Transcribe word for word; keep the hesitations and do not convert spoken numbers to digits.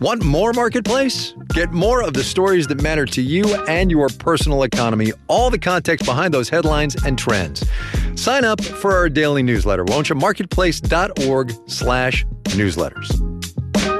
Want more Marketplace? Get more of the stories that matter to you and your personal economy, all the context behind those headlines and trends. Sign up for our daily newsletter, won't you? marketplace dot org slash newsletters.